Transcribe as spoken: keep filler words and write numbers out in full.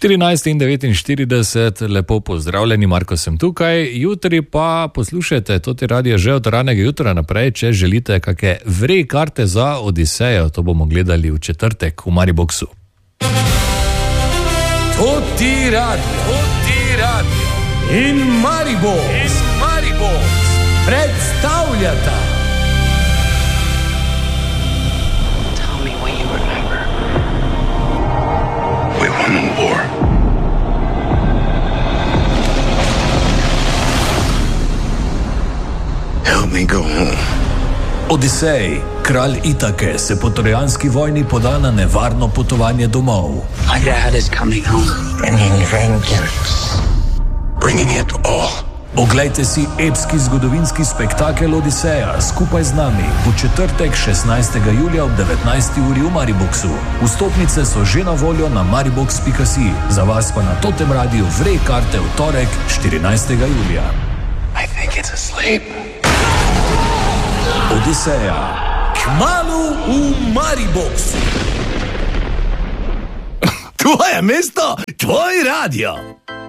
štirinajst in devetinštirideset, lepo pozdravljeni, Marko sem tukaj, jutri pa poslušajte, to ti radio že od ranega jutra naprej, če želite kakšne vrej karte za Odisejo, to bomo gledali v četrtek v Mariboxu. To ti radio, to ti radio in Maribox, in Maribox predstavljata. Tell me what you remember. We won the war. Help me go home. Odisej, kralj Itake, se po trojanski vojni poda na nevarno potovanje domov. My dad is coming home. Bringing vengeance. Bringing it all. Oglejte si epski zgodovinski spektakel Odiseja skupaj z nami v četrtek šestnajstega julija ob devetnajsti uri v Mariboxu. Vstopnice so že na voljo na maribox pika si, za vas pa na Totem Radiu vrej karte v torek štirinajstega julija. I think it's asleep. Odiseja, kmalu v Mariboxu. Tvoje mesto, tvoj radio.